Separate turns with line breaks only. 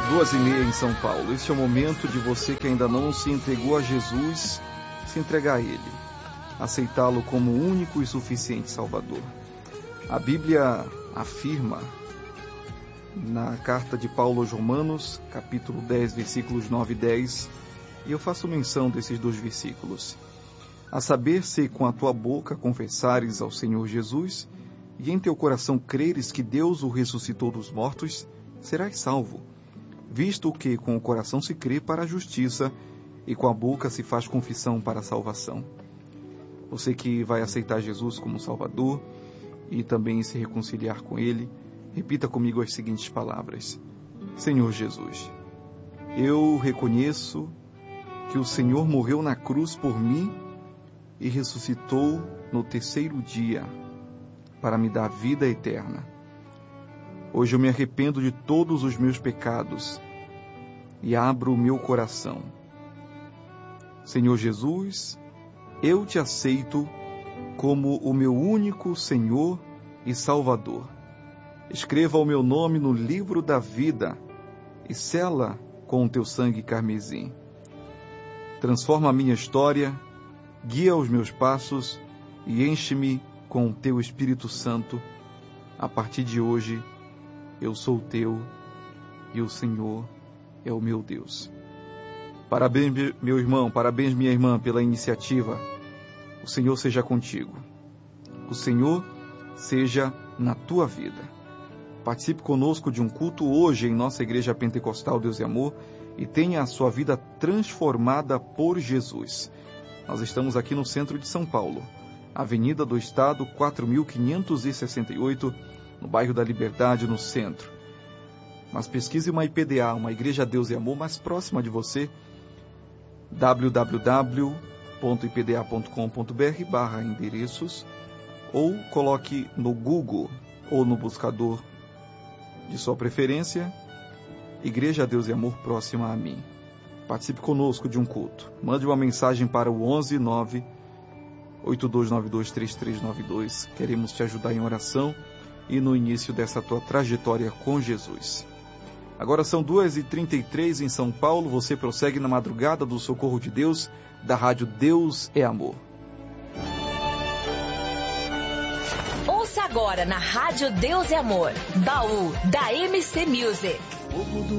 2h30 em São Paulo. Este é o momento de você que ainda não se entregou a Jesus, se entregar a Ele, aceitá-lo como único e suficiente Salvador. A Bíblia afirma, na carta de Paulo aos Romanos, capítulo 10, versículos 9 e 10, e eu faço menção desses dois versículos. A saber, se com a tua boca confessares ao Senhor Jesus, e em teu coração creres que Deus o ressuscitou dos mortos, serás salvo, visto que com o coração se crê para a justiça e com a boca se faz confissão para a salvação. Você que vai aceitar Jesus como Salvador e também se reconciliar com Ele, repita comigo as seguintes palavras. Senhor Jesus, eu reconheço que o Senhor morreu na cruz por mim e ressuscitou no terceiro dia para me dar vida eterna. Hoje eu me arrependo de todos os meus pecados e abro o meu coração. Senhor Jesus, eu te aceito como o meu único Senhor e Salvador. Escreva o meu nome no livro da vida e sela com o teu sangue carmesim. Transforma a minha história, guia os meus passos e enche-me com o teu Espírito Santo. A partir de hoje, eu sou teu e o Senhor é o meu Deus. Parabéns, meu irmão, parabéns, minha irmã, pela iniciativa. O Senhor seja contigo. O Senhor seja na tua vida. Participe conosco de um culto hoje em nossa Igreja Pentecostal Deus e Amor e tenha a sua vida transformada por Jesus. Nós estamos aqui no centro de São Paulo, Avenida do Estado, 4568, no bairro da Liberdade, no centro. Mas pesquise uma IPDA, uma Igreja Deus e Amor, mais próxima de você, www.ipda.com.br/endereços, ou coloque no Google ou no buscador de sua preferência, Igreja Deus e Amor próxima a mim. Participe conosco de um culto. Mande uma mensagem para o 11 9 8292 3392. Queremos te ajudar em oração e no início dessa tua trajetória com Jesus. Agora são 2h33 em São Paulo. Você prossegue na madrugada do Socorro de Deus, da Rádio Deus é Amor.
Ouça agora na Rádio Deus é Amor, Baú, da MC Music.